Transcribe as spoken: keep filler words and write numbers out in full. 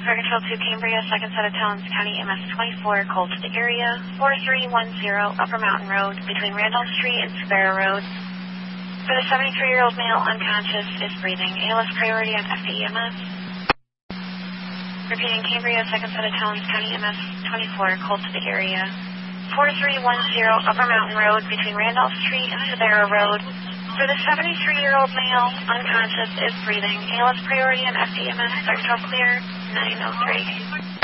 Fire Control two Cambria, second set of Towns County M S twenty-four, called to the area, four three one zero Upper Mountain Road, between Randolph Street and Sparrow Road. For the seventy-three-year-old male, unconscious, is breathing. A L S priority on F D E M S. Repeating Cambria, second set of Towns County M S twenty-four, called to the area, four three one zero Upper Mountain Road, between Randolph Street and Sparrow Road. For the seventy-three-year-old male, unconscious, is breathing. A L S priority on F D E M S, Fire Control clear, nine oh three.